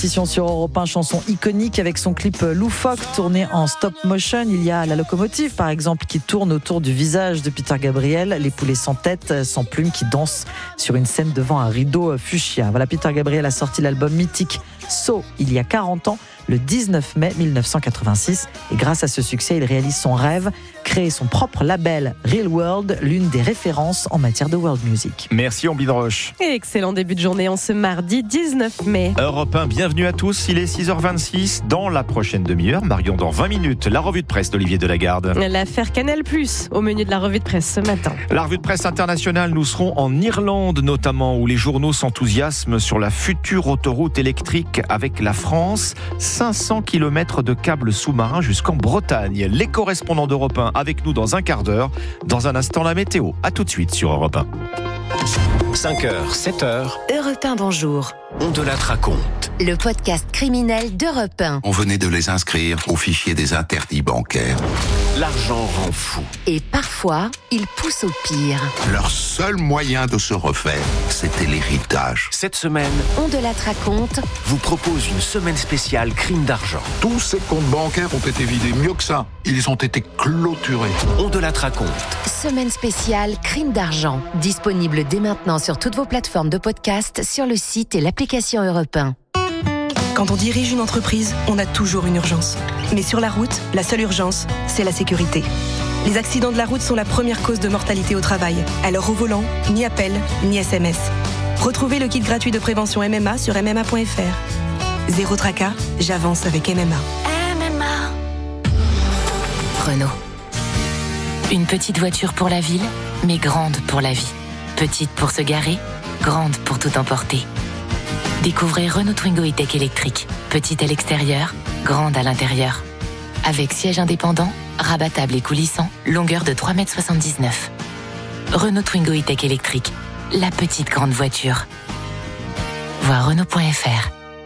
répétition sur Europe 1, chanson iconique avec son clip loufoque tourné en stop motion. Il y a la locomotive par exemple qui tourne autour du visage de Peter Gabriel, les poulets sans tête, sans plumes qui dansent sur une scène devant un rideau fuchsia. Voilà, Peter Gabriel a sorti l'album mythique So il y a 40 ans, le 19 mai 1986. Et grâce à ce succès, il réalise son rêve, créer son propre label Real World, l'une des références en matière de world music. Merci Ambi de Roche. Et excellent début de journée en ce mardi 19 mai. Europe 1, bienvenue à tous. Il est 6h26. Dans la prochaine demi-heure, Marion, dans 20 minutes, la revue de presse d'Olivier Delagarde. L'affaire Canal+, au menu de la revue de presse ce matin. La revue de presse internationale, nous serons en Irlande notamment, où les journaux s'enthousiasment sur la future autoroute électrique avec la France. 500 km de câbles sous-marins jusqu'en Bretagne. Les correspondants d'Europe 1 avec nous dans un quart d'heure. Dans un instant, la météo. À tout de suite sur Europe 1. 5h, 7h. Europe 1, bonjour. On de la raconte. Le podcast criminel d'Europe 1. On venait de les inscrire au fichier des interdits bancaires. L'argent rend fou. Et parfois, il pousse au pire. Leur seul moyen de se refaire, c'était l'héritage. Cette semaine, On de la raconte. vous propose une semaine spéciale crime d'argent. Tous ces comptes bancaires ont été vidés. Mieux que ça, ils ont été clôturés. On de la raconte. Semaine spéciale crime d'argent. Disponible dès maintenant sur toutes vos plateformes de podcast, sur le site et l'application Europe 1. Quand on dirige une entreprise, on a toujours une urgence. Mais sur la route, la seule urgence, c'est la sécurité. Les accidents de la route sont la première cause de mortalité au travail. Alors au volant, ni appel, ni SMS. Retrouvez le kit gratuit de prévention MMA sur mma.fr. Zéro tracas, j'avance avec MMA. Renault. Une petite voiture pour la ville, mais grande pour la vie. Petite pour se garer, grande pour tout emporter. Découvrez Renault Twingo E-Tech électrique. Petite à l'extérieur, grande à l'intérieur. Avec siège indépendant, rabattable et coulissant, longueur de 3,79 m. Renault Twingo E-Tech électrique. La petite grande voiture. Voir Renault.fr.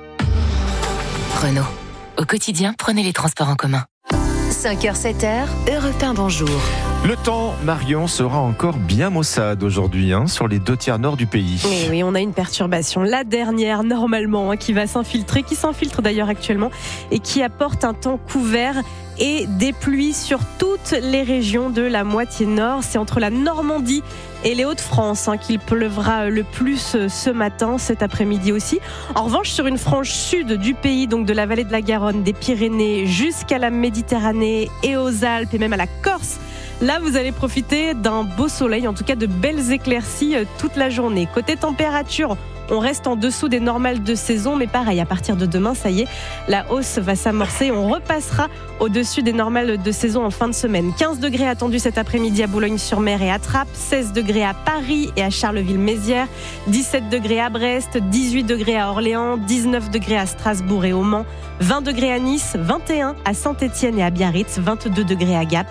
Renault. Au quotidien, prenez les transports en commun. 5h, 7h, Europe 1, bonjour. Le temps, Marion, sera encore bien maussade aujourd'hui sur les 2 tiers nord du pays. Et oui, on a une perturbation, la dernière normalement, qui va s'infiltrer, qui s'infiltre d'ailleurs actuellement et qui apporte un temps couvert et des pluies sur toutes les régions de la moitié nord. C'est entre la Normandie et les Hauts-de-France qu'il pleuvra le plus ce matin, cet après-midi aussi. En revanche, sur une frange sud du pays, donc de la vallée de la Garonne, des Pyrénées jusqu'à la Méditerranée et aux Alpes et même à la Corse, là, vous allez profiter d'un beau soleil, en tout cas de belles éclaircies toute la journée. Côté température, on reste en dessous des normales de saison, mais pareil, à partir de demain, ça y est, la hausse va s'amorcer. On repassera au-dessus des normales de saison en fin de semaine. 15 degrés attendus cet après-midi à Boulogne-sur-Mer et à Trappes, 16 degrés à Paris et à Charleville-Mézières, 17 degrés à Brest, 18 degrés à Orléans, 19 degrés à Strasbourg et au Mans, 20 degrés à Nice, 21 à Saint-Étienne et à Biarritz, 22 degrés à Gap,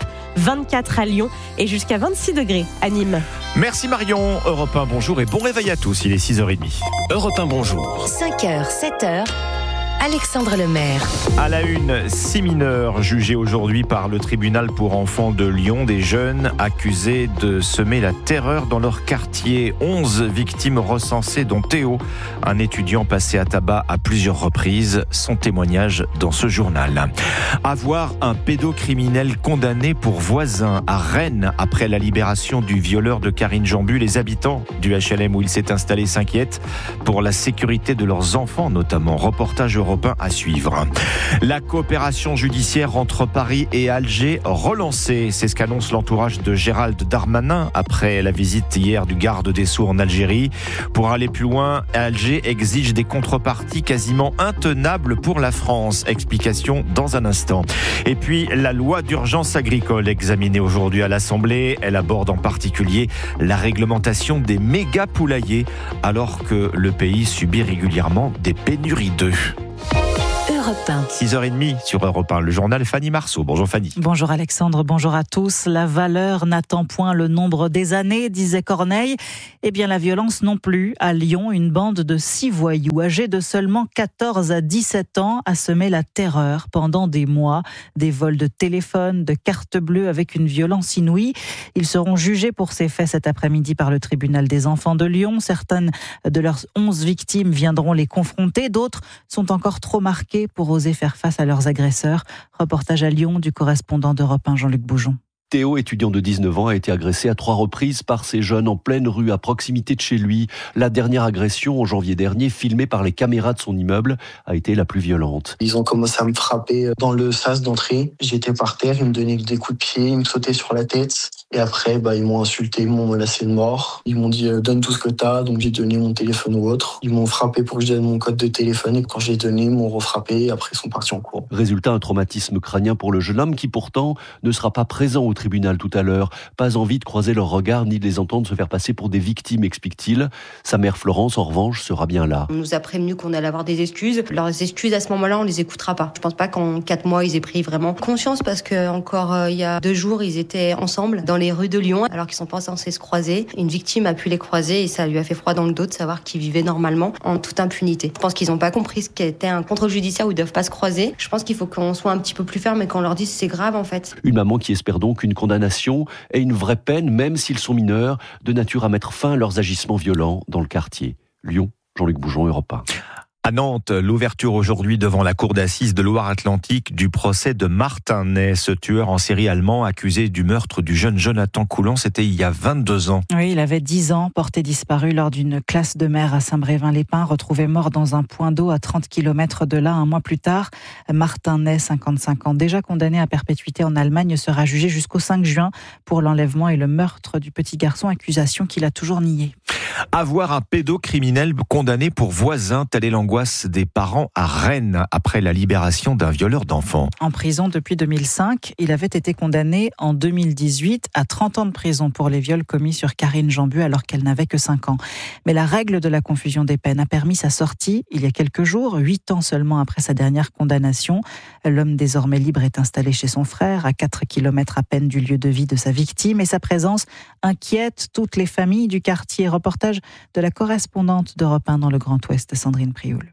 24 à Lyon et jusqu'à 26 degrés à Nîmes. Merci Marion. Europe 1, bonjour et bon réveil à tous. Il est 6h30. Europe 1, bonjour. 5h, 7h, Alexandre Lemaire. À la une, 6 mineurs jugés aujourd'hui par le tribunal pour enfants de Lyon, des jeunes accusés de semer la terreur dans leur quartier. 11 victimes recensées, dont Théo, un étudiant passé à tabac à plusieurs reprises. Son témoignage dans ce journal. Avoir un pédocriminel condamné pour voisin à Rennes après la libération du violeur de Karine Jambu. Les habitants du HLM où il s'est installé s'inquiètent pour la sécurité de leurs enfants, notamment. Reportage européen à suivre. La coopération judiciaire entre Paris et Alger relancée. C'est ce qu'annonce l'entourage de Gérald Darmanin après la visite hier du garde des Sceaux en Algérie. Pour aller plus loin, Alger exige des contreparties quasiment intenables pour la France. Explication dans un instant. Et puis, la loi d'urgence agricole examinée aujourd'hui à l'Assemblée. Elle aborde en particulier la réglementation des méga poulaillers alors que le pays subit régulièrement des pénuries d'œufs. Europe 1. 6h30 sur Europe 1, le journal Fanny Marceau. Bonjour Fanny. Bonjour Alexandre, bonjour à tous. La valeur n'attend point le nombre des années, disait Corneille. Eh bien la violence non plus. À Lyon, une bande de 6 voyous âgés de seulement 14 à 17 ans a semé la terreur pendant des mois. Des vols de téléphone, de cartes bleues avec une violence inouïe. Ils seront jugés pour ces faits cet après-midi par le tribunal des enfants de Lyon. Certaines de leurs 11 victimes viendront les confronter. D'autres sont encore trop marquées pour oser faire face à leurs agresseurs. Reportage à Lyon du correspondant d'Europe 1, Jean-Luc Boujon. Théo, étudiant de 19 ans, a été agressé à 3 reprises par ces jeunes en pleine rue à proximité de chez lui. La dernière agression, en janvier dernier, filmée par les caméras de son immeuble, a été la plus violente. Ils ont commencé à me frapper dans le sas d'entrée. J'étais par terre, ils me donnaient des coups de pied, ils me sautaient sur la tête. Et après, ils m'ont insulté, ils m'ont menacé de mort. Ils m'ont dit « donne tout ce que t'as », donc j'ai donné mon téléphone ou autre. Ils m'ont frappé pour que je donne mon code de téléphone et quand j'ai donné, ils m'ont refrappé et après ils sont partis en cours. Résultat, un traumatisme crânien pour le jeune homme qui pourtant ne sera pas présent au tribunal tout à l'heure. Pas envie de croiser leurs regards ni de les entendre se faire passer pour des victimes, explique-t-il. Sa mère Florence, en revanche, sera bien là. On nous a prévenu qu'on allait avoir des excuses. Leurs excuses, à ce moment-là, on les écoutera pas. Je pense pas qu'en 4 mois, ils aient pris vraiment conscience parce que encore il y a 2 jours, ils étaient ensemble dans les rues de Lyon alors qu'ils sont pas censés se croiser. Une victime a pu les croiser et ça lui a fait froid dans le dos de savoir qu'ils vivaient normalement en toute impunité. Je pense qu'ils ont pas compris ce qu'était un contrôle judiciaire où ils doivent pas se croiser. Je pense qu'il faut qu'on soit un petit peu plus ferme et qu'on leur dise c'est grave en fait. Une maman qui espère donc une condamnation et une vraie peine, même s'ils sont mineurs, de nature à mettre fin à leurs agissements violents dans le quartier. Lyon, Jean-Luc Boujon, Europe 1. À Nantes, l'ouverture aujourd'hui devant la cour d'assises de Loire-Atlantique du procès de Martin Ney, ce tueur en série allemand accusé du meurtre du jeune Jonathan Coulant. C'était il y a 22 ans. Oui, il avait 10 ans, porté disparu lors d'une classe de mer à Saint-Brévin-les-Pins, retrouvé mort dans un point d'eau à 30 km de là. Un mois plus tard, Martin Ney, 55 ans, déjà condamné à perpétuité en Allemagne, sera jugé jusqu'au 5 juin pour l'enlèvement et le meurtre du petit garçon, accusation qu'il a toujours niée. Avoir un pédocriminel condamné pour voisin, telle est l'angoisse des parents à Rennes après la libération d'un violeur d'enfants. En prison depuis 2005, il avait été condamné en 2018 à 30 ans de prison pour les viols commis sur Karine Jambu alors qu'elle n'avait que 5 ans. Mais la règle de la confusion des peines a permis sa sortie il y a quelques jours, 8 ans seulement après sa dernière condamnation. L'homme désormais libre est installé chez son frère, à 4 km à peine du lieu de vie de sa victime, et sa présence inquiète toutes les familles du quartier. Reportage de la correspondante d'Europe 1 dans le Grand Ouest, Sandrine Prioul.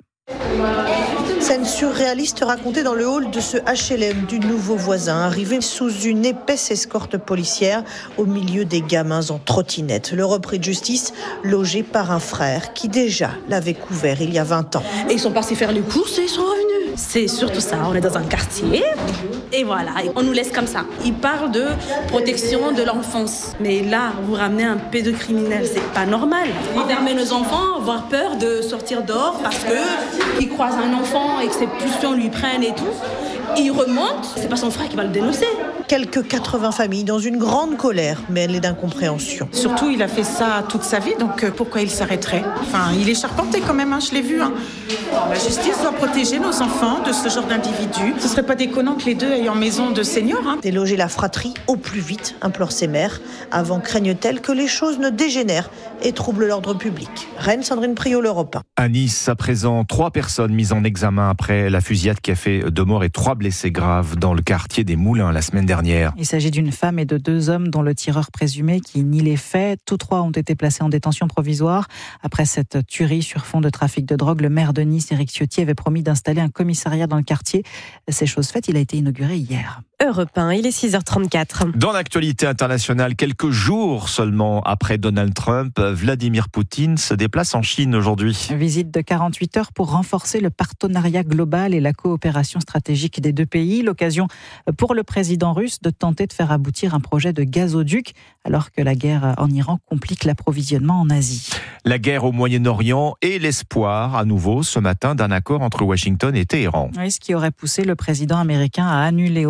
Scène surréaliste racontée dans le hall de ce HLM du nouveau voisin, arrivé sous une épaisse escorte policière au milieu des gamins en trottinette. Le repris de justice logé par un frère qui déjà l'avait couvert il y a 20 ans. Et ils sont partis faire les courses et ils sont revenus. C'est surtout ça, on est dans un quartier et voilà, on nous laisse comme ça. Ils parlent de protection de l'enfance. Mais là, vous ramenez un pédocriminel, c'est pas normal. Ils permettent nos enfants avoir peur de sortir dehors parce qu'ils croisent un enfant et que ses pulsions lui prennent et tout. Il remonte, c'est pas son frère qui va le dénoncer. Quelques 80 familles dans une grande colère, mêlée d'incompréhension. Surtout, il a fait ça toute sa vie, donc pourquoi il s'arrêterait ? Enfin, il est charpenté quand même, je l'ai vu. La justice doit protéger nos enfants de ce genre d'individus. Ce serait pas déconnant que les deux aillent en maison de seniors. Déloger la fratrie au plus vite, implore ses mères. Avant craignent-elles que les choses ne dégénèrent et troublent l'ordre public. Rennes, Sandrine Prioul, Europe 1. À Nice, à présent, 3 personnes mises en examen après la fusillade qui a fait 2 morts et 3 blessés graves dans le quartier des Moulins la semaine dernière. Il s'agit d'une femme et de 2 hommes dont le tireur présumé qui nie les faits. Tous 3 ont été placés en détention provisoire. Après cette tuerie sur fond de trafic de drogue, le maire de Nice, Éric Ciotti, avait promis d'installer un commissariat dans le quartier. C'est chose faite, il a été inauguré hier. Europe 1, il est 6h34. Dans l'actualité internationale, quelques jours seulement après Donald Trump, Vladimir Poutine se déplace en Chine aujourd'hui. Visite de 48 heures pour renforcer le partenariat global et la coopération stratégique des 2 pays. L'occasion pour le président russe de tenter de faire aboutir un projet de gazoduc alors que la guerre en Iran complique l'approvisionnement en Asie. La guerre au Moyen-Orient et l'espoir à nouveau ce matin d'un accord entre Washington et Téhéran. Oui, ce qui aurait poussé le président américain à annuler au dernier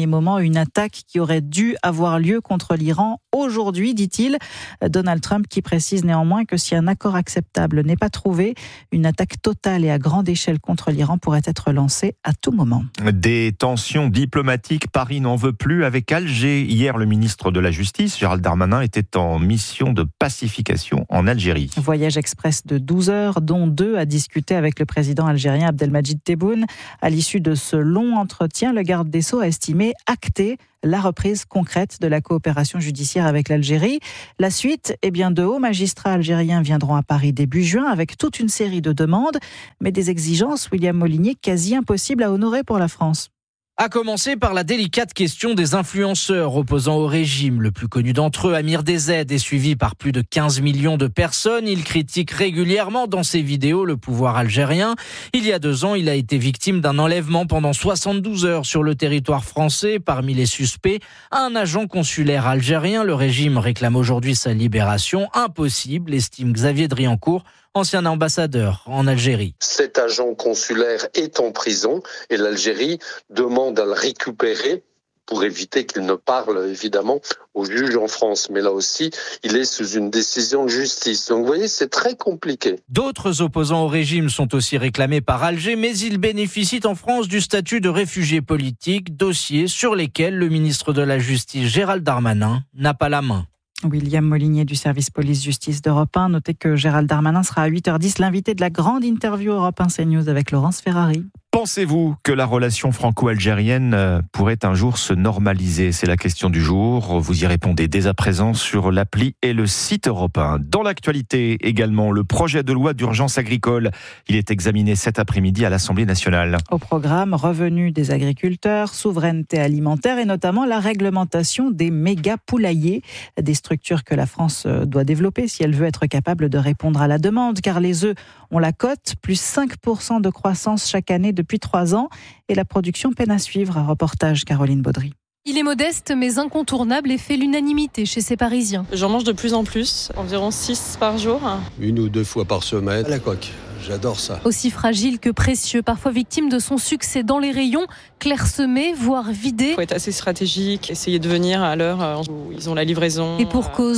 dernier moment une attaque qui aurait dû avoir lieu contre l'Iran aujourd'hui, dit-il. Donald Trump qui précise néanmoins que si un accord acceptable n'est pas trouvé, une attaque totale et à grande échelle contre l'Iran pourrait être lancée à tout moment. Des tensions diplomatiques, Paris n'en veut plus avec Alger. Hier, le ministre de la Justice, Gérald Darmanin, était en mission de pacification en Algérie. Voyage express de 12 heures, dont 2 à discuter avec le président algérien Abdelmadjid Tebboune. À l'issue de ce long entretien, le garde des Sceaux a estimé acter la reprise concrète de la coopération judiciaire avec l'Algérie. La suite, de hauts magistrats algériens viendront à Paris début juin avec toute une série de demandes, mais des exigences, William Molinier, quasi impossibles à honorer pour la France. À commencer par la délicate question des influenceurs opposant au régime. Le plus connu d'entre eux, Amir DZ, est suivi par plus de 15 millions de personnes. Il critique régulièrement dans ses vidéos le pouvoir algérien. Il y a 2 ans, il a été victime d'un enlèvement pendant 72 heures sur le territoire français. Parmi les suspects, un agent consulaire algérien. Le régime réclame aujourd'hui sa libération. Impossible, estime Xavier Driancourt, ancien ambassadeur en Algérie. Cet agent consulaire est en prison et l'Algérie demande à le récupérer pour éviter qu'il ne parle évidemment au juge en France. Mais là aussi, il est sous une décision de justice. Donc vous voyez, c'est très compliqué. D'autres opposants au régime sont aussi réclamés par Alger, mais ils bénéficient en France du statut de réfugiés politiques, dossiers sur lesquels le ministre de la Justice, Gérald Darmanin, n'a pas la main. William Molinier du service police-justice d'Europe 1. Notez que Gérald Darmanin sera à 8h10 l'invité de la grande interview Europe 1 CNews avec Laurence Ferrari. Pensez-vous que la relation franco-algérienne pourrait un jour se normaliser ? C'est la question du jour. Vous y répondez dès à présent sur l'appli et le site Europe 1. Dans l'actualité également, le projet de loi d'urgence agricole. Il est examiné cet après-midi à l'Assemblée nationale. Au programme, revenus des agriculteurs, souveraineté alimentaire et notamment la réglementation des méga poulaillers, des structures que la France doit développer si elle veut être capable de répondre à la demande, car les œufs ont la cote, plus 5% de croissance chaque année depuis 3 ans, et la production peine à suivre. Un reportage Caroline Baudry. Il est modeste mais incontournable et fait l'unanimité chez ces Parisiens. J'en mange de plus en plus, environ 6 par jour. 1 ou 2 fois par semaine, à la coque. J'adore ça. Aussi fragile que précieux, parfois victime de son succès dans les rayons, clairsemés, voire vidés. Il faut être assez stratégique, essayer de venir à l'heure où ils ont la livraison. Et pour cause,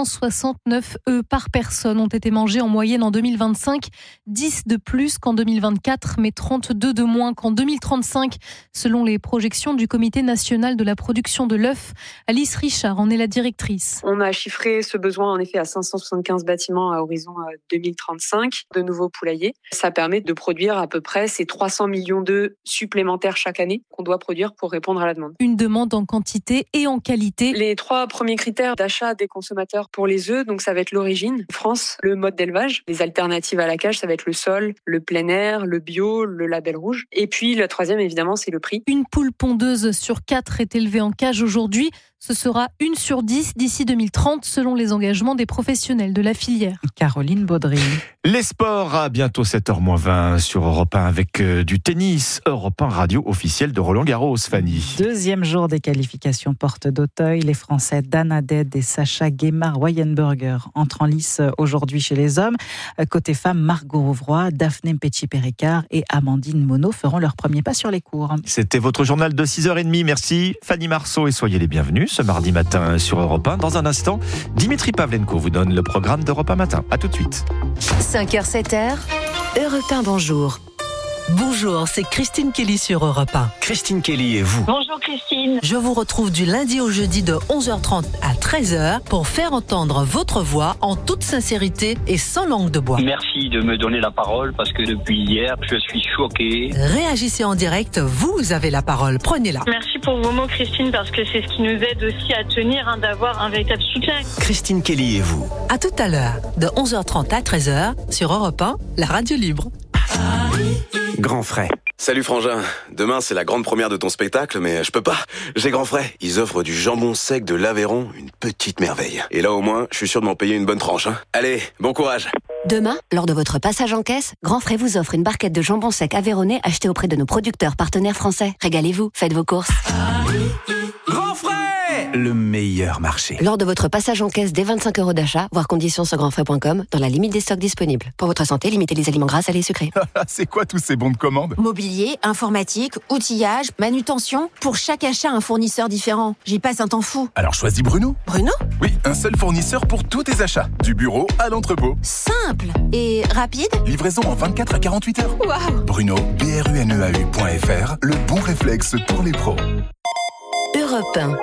269 œufs par personne ont été mangés en moyenne en 2025, 10 de plus qu'en 2024, mais 32 de moins qu'en 2035, selon les projections du Comité national de la production de l'œuf. Alice Richard en est la directrice. On a chiffré ce besoin en effet à 575 bâtiments à horizon 2035, de nouveaux poulaillers. Ça permet de produire à peu près ces 300 millions d'œufs supplémentaires chaque année qu'on doit produire pour répondre à la demande. Une demande en quantité et en qualité. Les 3 premiers critères d'achat des consommateurs pour les œufs, donc ça va être l'origine, France, le mode d'élevage, les alternatives à la cage, ça va être le sol, le plein air, le bio, le label rouge. Et puis le 3e évidemment, c'est le prix. Une poule pondeuse sur 4 est élevée en cage aujourd'hui. Ce sera 1 sur 10 d'ici 2030 selon les engagements des professionnels de la filière. Caroline Baudry. Les sports à bientôt 7h20 sur Europe 1 avec du tennis. Europe 1 radio officielle de Roland Garros, Fanny. 2e jour des qualifications porte d'Auteuil. Les Français Dan Hadad et Sacha Guémard-Weyenberger entrent en lice aujourd'hui chez les hommes. Côté femmes, Margot Rouvroy, Daphné Mpetshi-Péricard et Amandine Monod feront leur premier pas sur les cours. C'était votre journal de 6h30. Merci Fanny Marceau et soyez les bienvenus ce mardi matin sur Europe 1. Dans un instant, Dimitri Pavlenko vous donne le programme d'Europe 1 matin. À tout de suite. 5h, 7h, Europe 1, bonjour. Bonjour, c'est Christine Kelly sur Europe 1. Christine Kelly et vous. Bonjour Christine. Je vous retrouve du lundi au jeudi de 11h30 à 13h pour faire entendre votre voix en toute sincérité et sans langue de bois. Merci de me donner la parole parce que depuis hier, je suis choqué. Réagissez en direct, vous avez la parole, prenez-la. Merci pour vos mots Christine parce que c'est ce qui nous aide aussi à tenir, d'avoir un véritable soutien. Christine Kelly et vous. À tout à l'heure, de 11h30 à 13h sur Europe 1, la radio libre. Grand frais. Salut Frangin, demain c'est la grande première de ton spectacle, mais je peux pas, j'ai Grand Frais. Ils offrent du jambon sec de l'Aveyron, une petite merveille. Et là au moins, je suis sûr de m'en payer une bonne tranche. Allez, bon courage. Demain, lors de votre passage en caisse, Grand Frais vous offre une barquette de jambon sec aveyronnais achetée auprès de nos producteurs partenaires français. Régalez-vous, faites vos courses. Grand Frais! Grandfrais, le meilleur marché. Lors de votre passage en caisse dès 25 € d'achat, voir conditions sur grandfrais.com, dans la limite des stocks disponibles. Pour votre santé, limitez les aliments gras, salés et sucrés. C'est quoi tous ces bons de commande? Mobilier, informatique, outillage, manutention. Pour chaque achat, un fournisseur différent. J'y passe un temps fou. Alors choisis Bruno. Bruno? Oui, un seul fournisseur pour tous tes achats. Du bureau à l'entrepôt. Simple et rapide. Livraison en 24 à 48 heures. Waouh! Bruno, BRUNEAU.fr, le bon réflexe pour les pros. Europe 1.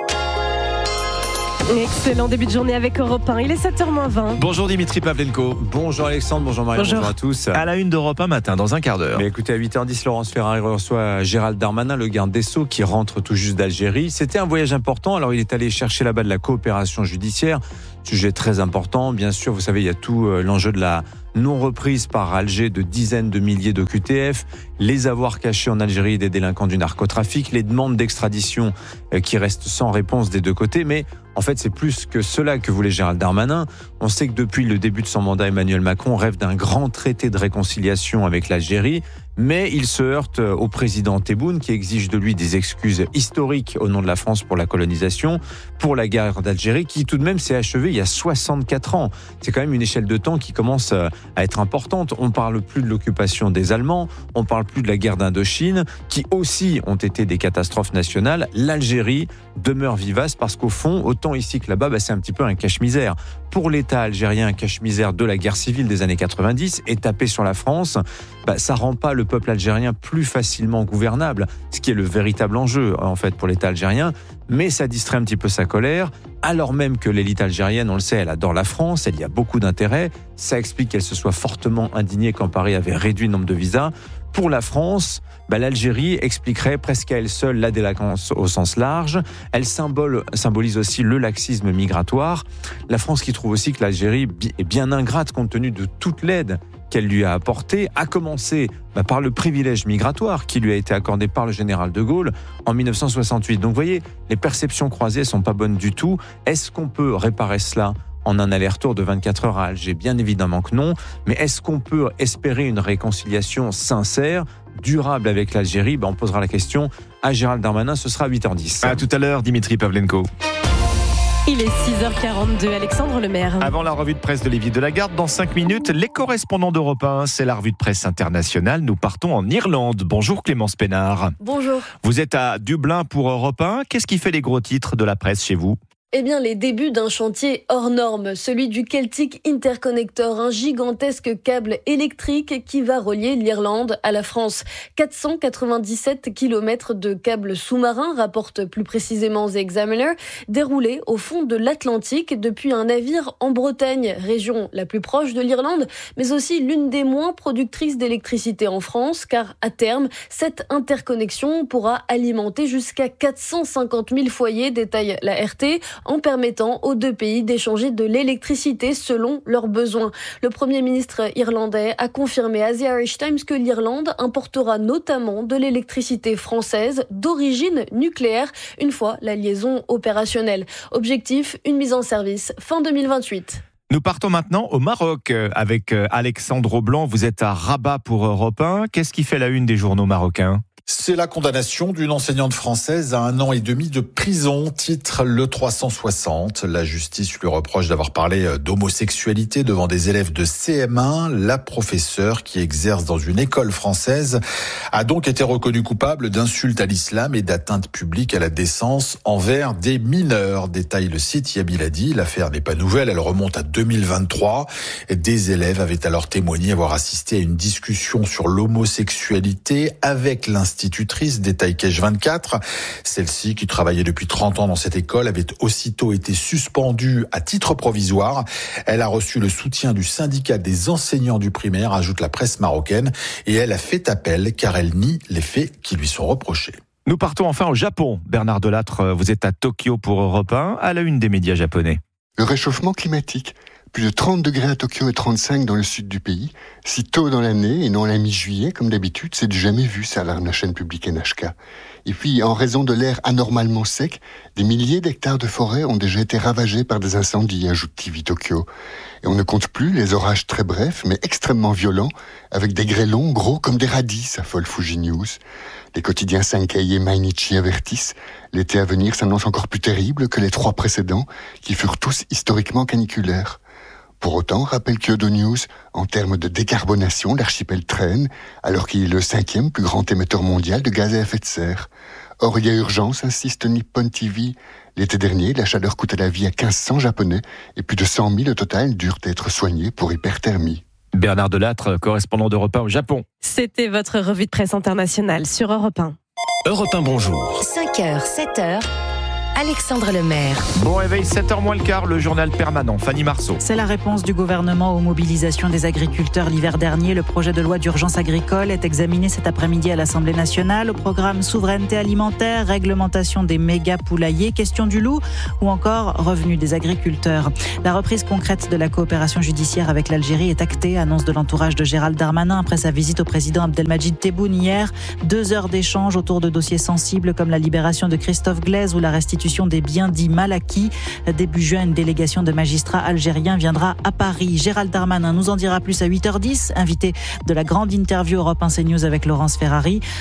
Excellent début de journée avec Europe 1. Il est 7h20. Bonjour Dimitri Pavlenko. Bonjour Alexandre, bonjour Marie, bonjour à tous. À la une d'Europe 1 matin, dans un quart d'heure. Mais écoutez, à 8h10, Laurence Ferrari reçoit Gérald Darmanin, le garde des Sceaux, qui rentre tout juste d'Algérie. C'était un voyage important, alors il est allé chercher là-bas de la coopération judiciaire. Sujet très important, bien sûr, vous savez, il y a tout l'enjeu de la non-reprise par Alger de dizaines de milliers d'OQTF, les avoirs cachés en Algérie des délinquants du narcotrafic, les demandes d'extradition qui restent sans réponse des deux côtés. Mais en fait, c'est plus que cela que voulait Gérald Darmanin. On sait que depuis le début de son mandat, Emmanuel Macron rêve d'un grand traité de réconciliation avec l'Algérie. Mais il se heurte au président Tebboune qui exige de lui des excuses historiques au nom de la France pour la colonisation, pour la guerre d'Algérie qui tout de même s'est achevée il y a 64 ans. C'est quand même une échelle de temps qui commence à être importante. On parle plus de l'occupation des Allemands, on parle plus de la guerre d'Indochine qui aussi ont été des catastrophes nationales. L'Algérie demeure vivace parce qu'au fond, autant ici que là-bas, c'est un petit peu un cache-misère. Pour l'État algérien, un cache-misère de la guerre civile des années 90 et taper sur la France, ça rend pas le peuple algérien plus facilement gouvernable, ce qui est le véritable enjeu en fait pour l'État algérien, mais ça distrait un petit peu sa colère, alors même que l'élite algérienne, on le sait, elle adore la France, elle y a beaucoup d'intérêt, ça explique qu'elle se soit fortement indignée quand Paris avait réduit le nombre de visas. Pour la France, l'Algérie expliquerait presque à elle seule la délinquance au sens large. Elle symbolise aussi le laxisme migratoire. La France qui trouve aussi que l'Algérie est bien ingrate compte tenu de toute l'aide qu'elle lui a apportée, à commencer par le privilège migratoire qui lui a été accordé par le général de Gaulle en 1968. Donc vous voyez, les perceptions croisées ne sont pas bonnes du tout. Est-ce qu'on peut réparer cela en un aller-retour de 24 heures à Alger? Bien évidemment que non. Mais est-ce qu'on peut espérer une réconciliation sincère, durable avec l'Algérie? On posera la question à Gérald Darmanin, ce sera à 8h10. À tout à l'heure, Dimitri Pavlenko. Il est 6h42, Alexandre Lemaire. Avant la revue de presse d'Olivier Delagarde, dans 5 minutes, les correspondants d'Europe 1, c'est la revue de presse internationale. Nous partons en Irlande. Bonjour Clémence Pénard. Bonjour. Vous êtes à Dublin pour Europe 1. Qu'est-ce qui fait les gros titres de la presse chez vous ? Eh bien, les débuts d'un chantier hors norme, celui du Celtic Interconnector, un gigantesque câble électrique qui va relier l'Irlande à la France. 497 km de câbles sous-marins, rapporte plus précisément The Examiner, déroulés au fond de l'Atlantique depuis un navire en Bretagne, région la plus proche de l'Irlande, mais aussi l'une des moins productrices d'électricité en France, car à terme, cette interconnexion pourra alimenter jusqu'à 450 000 foyers, détaille la RT, en permettant aux deux pays d'échanger de l'électricité selon leurs besoins. Le Premier ministre irlandais a confirmé à The Irish Times que l'Irlande importera notamment de l'électricité française d'origine nucléaire une fois la liaison opérationnelle. Objectif, une mise en service fin 2028. Nous partons maintenant au Maroc avec Alexandre Blanc. Vous êtes à Rabat pour Europe 1. Qu'est-ce qui fait la une des journaux marocains ? C'est la condamnation d'une enseignante française à 1 an et demi de prison, titre le 360. La justice lui reproche d'avoir parlé d'homosexualité devant des élèves de CM1. La professeure, qui exerce dans une école française, a donc été reconnue coupable d'insulte à l'islam et d'atteinte publique à la décence envers des mineurs. Détaille le site Yabiladi. L'affaire n'est pas nouvelle, elle remonte à 2023. Des élèves avaient alors témoigné avoir assisté à une discussion sur l'homosexualité avec l'institutrice, détaille Cache 24. Celle-ci, qui travaillait depuis 30 ans dans cette école, avait aussitôt été suspendue à titre provisoire. Elle a reçu le soutien du syndicat des enseignants du primaire, ajoute la presse marocaine, et elle a fait appel car elle nie les faits qui lui sont reprochés. Nous partons enfin au Japon. Bernard Delattre, vous êtes à Tokyo pour Europe 1, à la une des médias japonais. Le réchauffement climatique plus de 30 degrés à Tokyo et 35 dans le sud du pays, si tôt dans l'année et non à la mi-juillet comme d'habitude, c'est du jamais vu, ça alarme la chaîne publique NHK. Et puis, en raison de l'air anormalement sec, des milliers d'hectares de forêt ont déjà été ravagés par des incendies, ajoute TV Tokyo. Et on ne compte plus les orages très brefs, mais extrêmement violents, avec des grêlons gros comme des radis, affole Fuji News. Les quotidiens Sankei et Mainichi avertissent, l'été à venir s'annonce encore plus terrible que les 3 précédents, qui furent tous historiquement caniculaires. Pour autant, rappelle Kyodo News, en termes de décarbonation, l'archipel traîne, alors qu'il est le 5e plus grand émetteur mondial de gaz à effet de serre. Or, il y a urgence, insiste Nippon TV. L'été dernier, la chaleur coûtait la vie à 1500 Japonais et plus de 100 000 au total durent être soignés pour hyperthermie. Bernard Delattre, correspondant d'Europe 1 au Japon. C'était votre revue de presse internationale sur Europe 1. Europe 1, bonjour. 5h, 7h. Alexandre Lemaire. Bon réveil, 7h moins le quart, le journal permanent. Fanny Marceau. C'est la réponse du gouvernement aux mobilisations des agriculteurs l'hiver dernier. Le projet de loi d'urgence agricole est examiné cet après-midi à l'Assemblée nationale. Au programme souveraineté alimentaire, réglementation des méga poulaillers, question du loup ou encore revenus des agriculteurs. La reprise concrète de la coopération judiciaire avec l'Algérie est actée, annonce de l'entourage de Gérald Darmanin après sa visite au président Abdelmadjid Tebboune hier. 2 heures d'échange autour de dossiers sensibles comme la libération de Christophe Glaise ou la restitution des biens dits mal acquis. Début juin, une délégation de magistrats algériens viendra à Paris. Gérald Darmanin nous en dira plus à 8h10, invité de la grande interview Europe 1 CNews avec Laurence Ferrari.